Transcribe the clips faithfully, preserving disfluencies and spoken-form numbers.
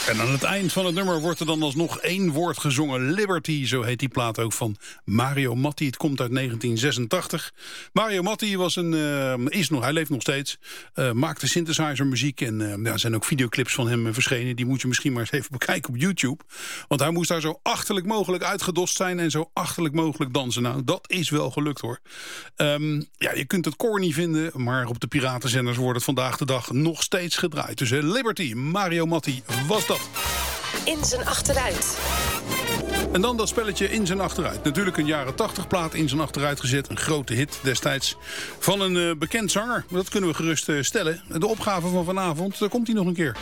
En aan het eind van het nummer wordt er dan alsnog één woord gezongen. Liberty, zo heet die plaat ook van Mario Matti. Het komt uit negentien zesentachtig. Mario Matti was een, uh, is nog, hij leeft nog steeds. Uh, maakte synthesizermuziek en uh, ja, er zijn ook videoclips van hem verschenen. Die moet je misschien maar eens even bekijken op YouTube. Want hij moest daar zo achterlijk mogelijk uitgedost zijn en zo achterlijk mogelijk dansen. Nou, dat is wel gelukt hoor. Um, ja, je kunt het koor niet vinden, maar op de piratenzenders wordt het vandaag de dag nog steeds gedraaid. Dus uh, Liberty, Mario Matti was dat. In zijn achteruit. En dan dat spelletje In zijn achteruit. Natuurlijk een jaren tachtig plaat in zijn achteruit gezet. Een grote hit destijds van een uh, bekend zanger. Dat kunnen we gerust uh, stellen. De opgave van vanavond, daar komt hij nog een keer.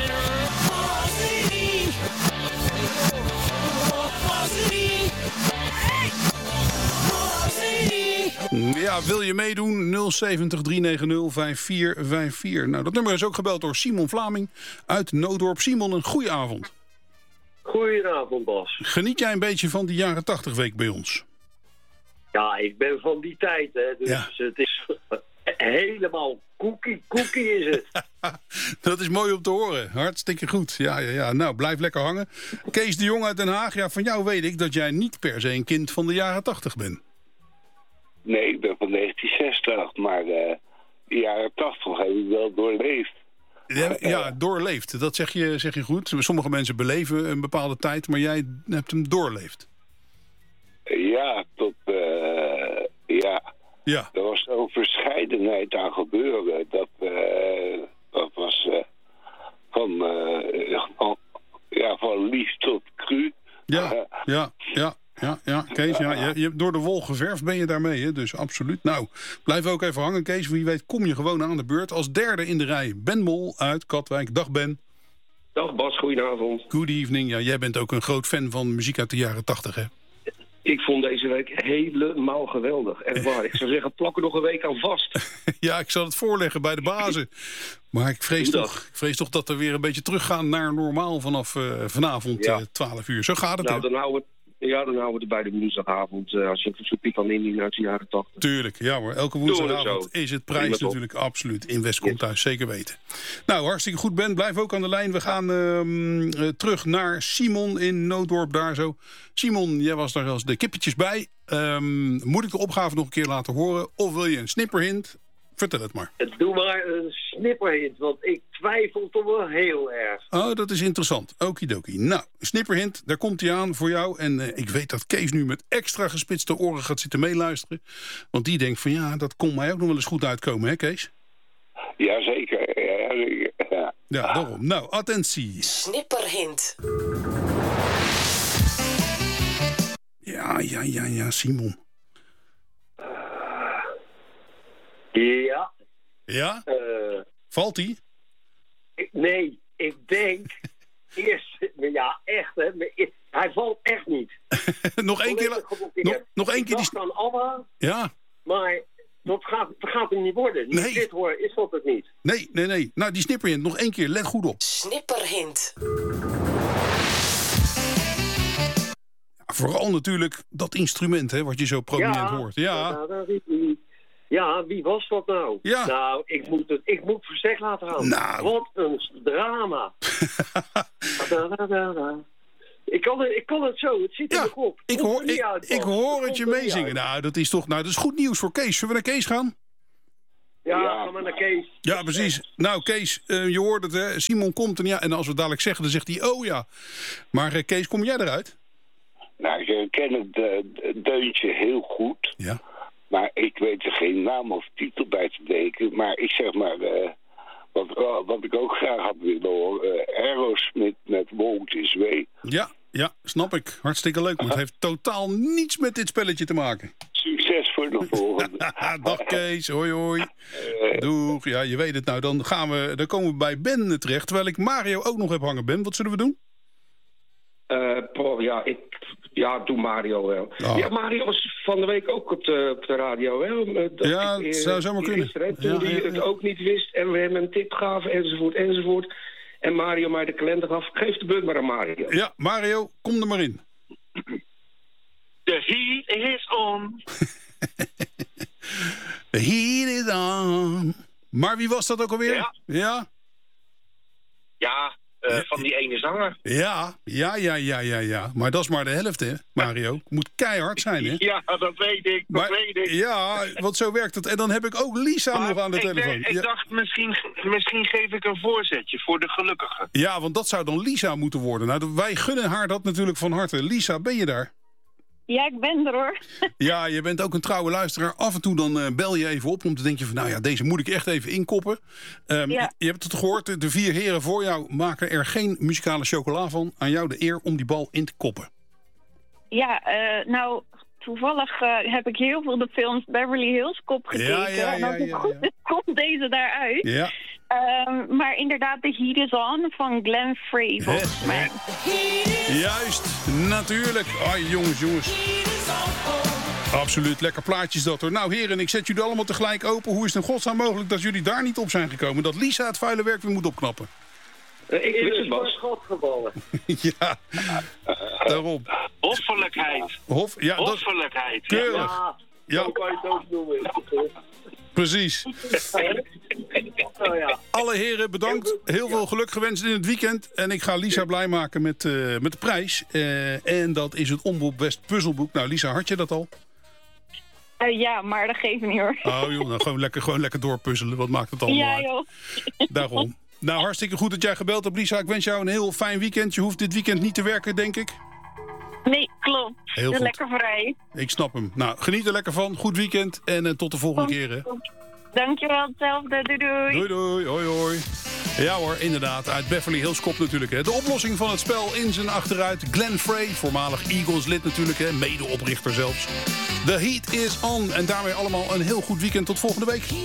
Ja, wil je meedoen? nul zeventig drie negen nul vijf vier vijf vier. Nou, dat nummer is ook gebeld door Simon Vlaming uit Noodorp. Simon, een goeie avond. Goedenavond, Bas. Geniet jij een beetje van die jaren tachtig week bij ons? Ja, ik ben van die tijd, hè. Dus ja. Het is helemaal cookie, cookie is het. Dat is mooi om te horen. Hartstikke goed. Ja, ja, ja. Nou, blijf lekker hangen. Kees de Jong uit Den Haag. Ja, van jou weet ik dat jij niet per se een kind van de jaren tachtig bent. Nee, ik ben van negentien zestig, maar uh, de jaren tachtig heb ik wel doorleefd. Ja, ja, doorleefd. Dat zeg je, zeg je goed. Sommige mensen beleven een bepaalde tijd, maar jij hebt hem doorleefd. Ja, tot... Uh, ja. ja. Er was zo'n verscheidenheid aan gebeuren. Dat, uh, dat was uh, van, uh, van, ja, van lief tot cru. Ja, uh, ja, ja. Ja, ja, Kees, ja, je, je hebt door de wol geverfd ben je daarmee, hè? Dus absoluut. Nou, blijf ook even hangen, Kees. Wie weet kom je gewoon aan de beurt. Als derde in de rij, Ben Mol uit Katwijk. Dag Ben. Dag Bas, goedenavond. Good evening. Ja, jij bent ook een groot fan van muziek uit de jaren tachtig, hè? Ik vond deze week helemaal geweldig. Echt waar. Ik zou zeggen, plak er nog een week aan vast. Ja, ik zal het voorleggen bij de bazen. Maar ik vrees, toch, ik vrees toch dat we weer een beetje teruggaan naar normaal vanaf uh, vanavond ja. uh, twaalf uur. Zo gaat het, nou, hè? Dan houden we Ja, dan houden we het bij de woensdagavond. Uh, als je een verzoekje kan indienen uit de jaren tachtig. Tuurlijk, ja hoor. Elke woensdagavond is het prijs Prima natuurlijk top. Absoluut. In West komt thuis, zeker weten. Nou, hartstikke goed Ben. Blijf ook aan de lijn. We gaan uh, uh, terug naar Simon in Nooddorp daar zo. Simon, jij was daar als de kippetjes bij. Um, moet ik de opgave nog een keer laten horen? Of wil je een snipperhint? Vertel het maar. Doe maar een snipperhint, want ik twijfel toch wel heel erg. Oh, dat is interessant. Okidoki. Nou, snipperhint, daar komt hij aan voor jou. En uh, ik weet dat Kees nu met extra gespitste oren gaat zitten meeluisteren. Want die denkt van ja, dat kon mij ook nog wel eens goed uitkomen, hè Kees? Jazeker, ja, zeker. Ja. Ja, daarom. Nou, attentie. Snipperhint. Ja, ja, ja, ja, Simon. Ja. Ja? Uh, Valt hij? Nee, ik denk eerst... Ja, echt, hè. Hij valt echt niet. nog één keer... Nog, nog één keer die... van Alma. Ja. Maar dat gaat, dat gaat hem niet worden. Niet nee. dit hoor, is dat het niet. Nee, nee, nee. Nou, die snipperhint, nog één keer. Let goed op. Snipperhint. Ja, vooral natuurlijk dat instrument, hè, wat je zo prominent ja, hoort. Ja, ja, wie was dat nou? Ja. Nou, ik moet het ik moet verzeg laten houden. Nou. Wat een drama. da, da, da, da. Ik kan, het, ik kan het zo, het zit ja, in de kop. Ik hoor, ik, uit, ik hoor het je meezingen. Nou, dat is toch nou, dat is goed nieuws voor Kees. Zullen we naar Kees gaan? Ja, ja, gaan we naar Kees. Ja, precies. Nou, Kees, uh, je hoort het, hè. Simon komt en ja, en als we dadelijk zeggen, dan zegt hij, oh ja. Maar uh, Kees, kom jij eruit? Nou, ik ken het uh, deuntje heel goed. Ja. Maar ik weet er geen naam of titel bij te denken. Maar ik zeg maar, uh, wat, uh, wat ik ook graag had willen horen. Uh, Aerosmith met Walk This Way. Ja, ja, snap ik. Hartstikke leuk. Maar het heeft totaal niets met dit spelletje te maken. Succes voor de volgende. Dag Kees, hoi hoi. Doeg, ja, je weet het nou. Dan, gaan we, dan komen we bij Ben terecht. Terwijl ik Mario ook nog heb hangen. Ben, wat zullen we doen? Uh, Paul, ja, ik... Ja, doe Mario wel. Oh. Ja, Mario was van de week ook op de, op de radio. Hè? Dat ja, ik, het zou zomaar kunnen. Gisteren, toen hij ja, ja, ja. het ook niet wist en we hem een tip gaven, enzovoort, enzovoort. En Mario mij de kalender gaf. Geef de beurt maar aan Mario. Ja, Mario, kom er maar in. The heat is on. The heat is on. Maar wie was dat ook alweer? Ja. Ja, ja uh, uh, van die ene zanger. Ja, ja, ja, ja, ja, ja. Maar dat is maar de helft, hè, Mario. Moet keihard zijn, hè? Ja, dat weet ik, dat maar, weet ik. Ja, want zo werkt het. En dan heb ik ook Lisa maar nog aan de ik telefoon. denk, ik ja. dacht, misschien, misschien geef ik een voorzetje voor de gelukkigen. Ja, want dat zou dan Lisa moeten worden. Nou, wij gunnen haar dat natuurlijk van harte. Lisa, ben je daar? Ja, ik ben er hoor. Ja, je bent ook een trouwe luisteraar. Af en toe dan uh, bel je even op om te denken van... nou ja, deze moet ik echt even inkoppen. Um, Ja. je, je hebt het gehoord, de vier heren voor jou maken er geen muzikale chocola van. Aan jou de eer om die bal in te koppen. Ja, uh, nou, toevallig uh, heb ik heel veel de films Beverly Hills Cop gekeken. Ja, ja, en als ja, het ja, goed ja. is, komt deze daaruit. Ja. Um, maar inderdaad, de Heat is On van Glenn Frey, volgens mij. Juist, natuurlijk. Ai, jongens, jongens. Absoluut, lekker plaatjes dat hoor. Nou heren, ik zet jullie allemaal tegelijk open. Hoe is het in godsnaam mogelijk dat jullie daar niet op zijn gekomen? Dat Lisa het vuile werk weer moet opknappen. Uh, ik In wist een het, Bas. schot gevallen. Ja, daarom. Hoffelijkheid. Hof, ja, dat, Hoffelijkheid. keurig. Ja, Ja, zo kan je het ook noemen. precies. Oh, ja. Alle heren bedankt. Heel veel geluk gewenst in het weekend. En ik ga Lisa blij maken met, uh, met de prijs. Uh, en dat is het Omroep West puzzelboek. Nou Lisa, had je dat al? Uh, ja, maar dat geeft niet hoor. Oh joh, nou, gewoon, lekker, gewoon lekker doorpuzzelen. Wat maakt het allemaal Ja uit? joh. Daarom. Nou, hartstikke goed dat jij gebeld hebt, Lisa. Ik wens jou een heel fijn weekend. Je hoeft dit weekend niet te werken, denk ik. Nee, klopt. Heel Dus goed. lekker vrij. Ik snap hem. Nou, geniet er lekker van. Goed weekend en uh, tot de volgende keer. Hè. Dankjewel, hetzelfde. Doei doei. Doei doei. Hoi hoi. Ja hoor, inderdaad. Uit Beverly Hills Cop natuurlijk. Hè. De oplossing van het spel in zijn achteruit. Glenn Frey, voormalig Eagles lid natuurlijk. Hè. Medeoprichter zelfs. The Heat is On. En daarmee allemaal een heel goed weekend. Tot volgende week.